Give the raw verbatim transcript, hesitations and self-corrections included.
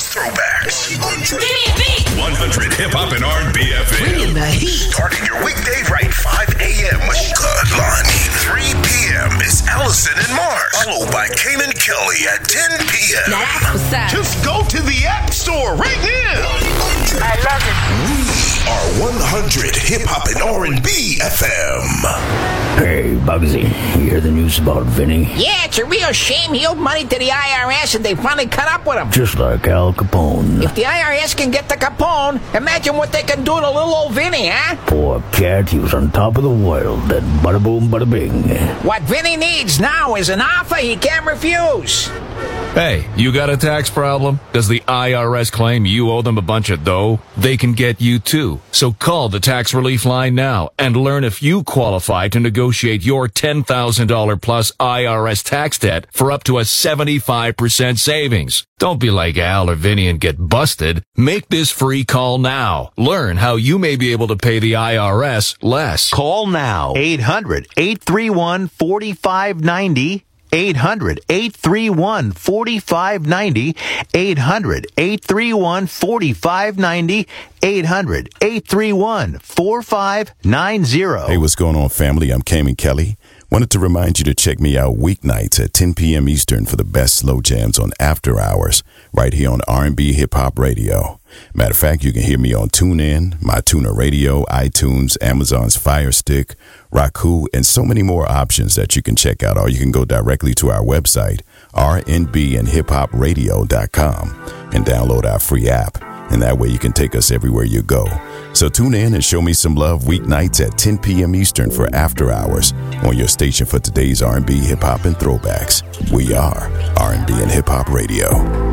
Throwbacks. one hundred Hip Hop and R and B F M. Bringing the heat. Starting your weekday right five a.m. Good Lonnie. three p.m. is Allison and Mars. Followed by Kanan Kelly at ten p.m. Now that's what's up. Just go to the App Store right now. I love it. We are one hundred Hip Hop and R and B F M. Hey, Bugsy, you hear the news about Vinny? Yeah, it's a real shame. He owed money to the I R S and they finally cut up with him. Just like Al Capone. If the I R S can get the Capone, imagine what they can do to little old Vinny, huh? Poor cat, he was on top of the world. That bada boom, bada bing. What Vinny needs now is an offer he can't refuse. Hey, you got a tax problem? Does the I R S claim you owe them a bunch of dough? They can get you too. So call the tax relief line now and learn if you qualify to negotiate your ten thousand dollars plus I R S tax debt for up to a seventy-five percent savings. Don't be like Al or Vinny and get busted. Make this free call now. Learn how you may be able to pay the I R S less. Call now. eight hundred, eight three one, four five nine zero. eight hundred, eight three one, four five nine zero. eight hundred, eight three one, four five nine zero. eight hundred, eight three one, four five nine zero. Hey, what's going on, family? I'm Kanan Kelly. Wanted to remind you to check me out weeknights at ten p.m. Eastern for the best slow jams on After Hours, right here on R and B Hip Hop Radio. Matter of fact, you can hear me on TuneIn, MyTuner Radio, iTunes, Amazon's Fire Stick, Roku, and so many more options that you can check out. Or you can go directly to our website, r n b and hip hop radio dot com, and download our free app. And that way you can take us everywhere you go. So tune in and show me some love weeknights at ten p.m. Eastern for After Hours on your station for today's R and B, hip hop, and throwbacks. We are R and B and Hip Hop Radio.